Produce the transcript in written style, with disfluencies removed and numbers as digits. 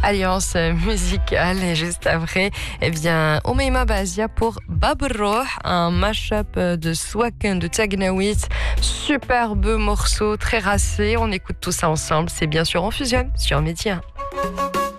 alliance musicale. Et juste après, eh bien, Oumaima Bazia pour Bab Roh, un mash-up de Swag de Tagnawit. Superbe morceau, très racé. On écoute tout ça ensemble. C'est bien sûr en fusion sur Média.